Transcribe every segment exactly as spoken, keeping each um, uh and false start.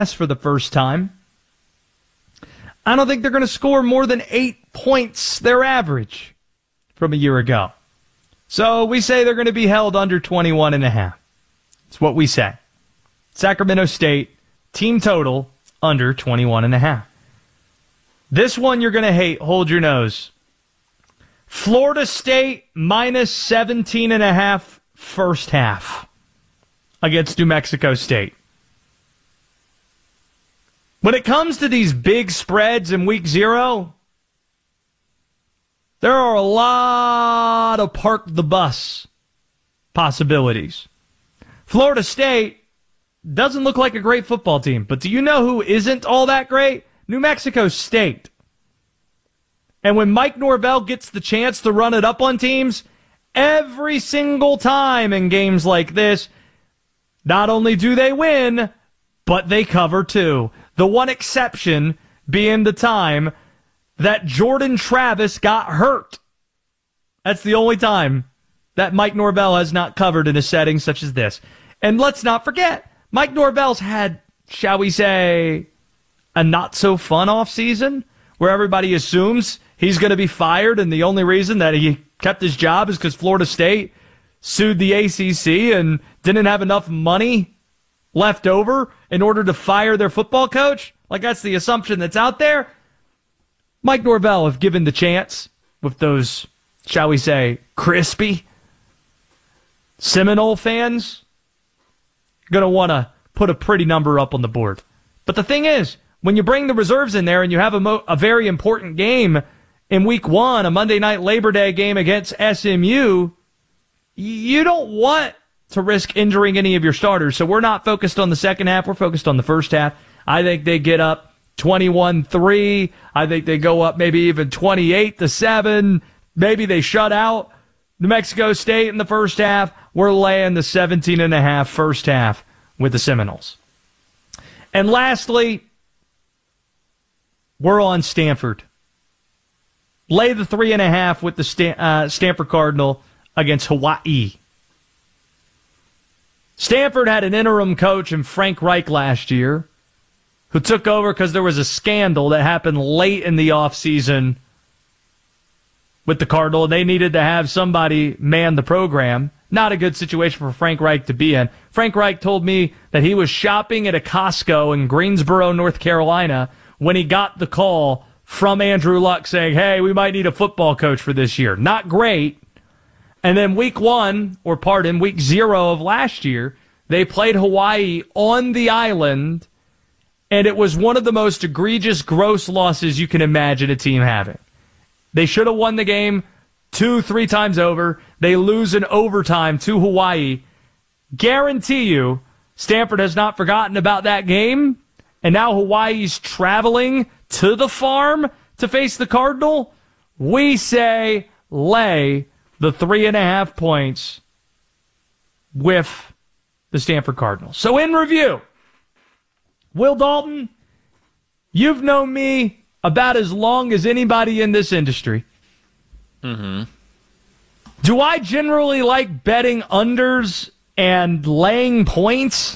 for the first time. I don't think they're going to score more than eight points, their average, from a year ago. So we say they're going to be held under twenty-one and a half. That's what we say. Sacramento State, team total, under twenty-one and a half. This one you're going to hate. Hold your nose. Florida State minus seventeen and a half first half against New Mexico State. When it comes to these big spreads in week zero, there are a lot of park the bus possibilities. Florida State doesn't look like a great football team, but do you know who isn't all that great? New Mexico State. And when Mike Norvell gets the chance to run it up on teams, every single time in games like this, not only do they win, but they cover too. The one exception being the time that Jordan Travis got hurt. That's the only time that Mike Norvell has not covered in a setting such as this. And let's not forget, Mike Norvell's had, shall we say, a not-so-fun offseason where everybody assumes he's going to be fired, and the only reason that he kept his job is because Florida State sued the A C C and didn't have enough money left over in order to fire their football coach. Like, that's the assumption that's out there. Mike Norvell, if given the chance with those, shall we say, crispy Seminole fans, going to want to put a pretty number up on the board. But the thing is, when you bring the reserves in there and you have a, mo- a very important game in week one, a Monday night Labor Day game against S M U, you don't want to risk injuring any of your starters. So we're not focused on the second half. We're focused on the first half. I think they get up twenty-one three. I think they go up maybe even twenty-eight to seven. Maybe they shut out New Mexico State in the first half. We're laying the seventeen and a half first half with the Seminoles. And lastly, we're on Stanford. Lay the three and a half with the Stan- uh, Stanford Cardinal against Hawaii. Stanford had an interim coach in Frank Reich last year who took over because there was a scandal that happened late in the offseason with the Cardinal. They needed to have somebody man the program. Not a good situation for Frank Reich to be in. Frank Reich told me that he was shopping at a Costco in Greensboro, North Carolina, when he got the call from Andrew Luck saying, hey, we might need a football coach for this year. Not great. And then week one, or pardon, week zero of last year, they played Hawaii on the island, and it was one of the most egregious, gross losses you can imagine a team having. They should have won the game two, three times over. They lose in overtime to Hawaii. Guarantee you, Stanford has not forgotten about that game, and now Hawaii's traveling to the farm to face the Cardinal. We say lay the three and a half points with the Stanford Cardinals. So in review, Will Dalton, you've known me about as long as anybody in this industry. Mm-hmm. Do I generally like betting unders and laying points?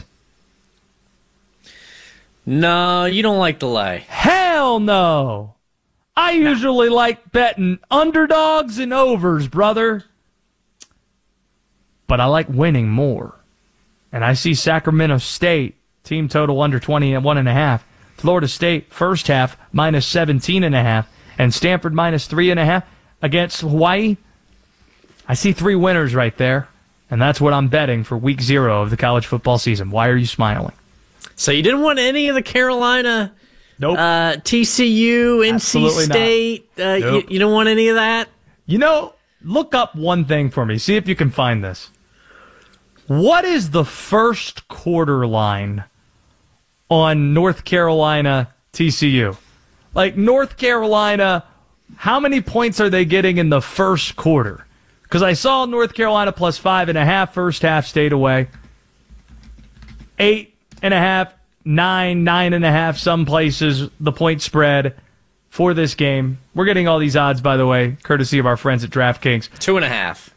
No, you don't like to lay. Hell no. I usually like betting underdogs and overs, brother. But I like winning more. And I see Sacramento State, team total under twenty-one and a half. Florida State, first half, minus seventeen and a half. And Stanford, minus three and a half against Hawaii. I see three winners right there. And that's what I'm betting for week zero of the college football season. Why are you smiling? So you didn't want any of the Carolina, nope. uh, T C U, N C Absolutely State? Uh, nope. you, you don't want any of that? You know, look up one thing for me. See if you can find this. What is the first quarter line on North Carolina T C U? Like, North Carolina, how many points are they getting in the first quarter? Because I saw North Carolina plus five and a half, first half stayed away. Eight and a half, nine, nine and a half, some places, the point spread for this game. We're getting all these odds, by the way, courtesy of our friends at DraftKings. Two and a half.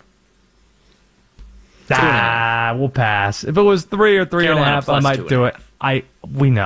Ah, we'll pass. If it was three or three Carolina and a half, I plus might two do and it. I we know.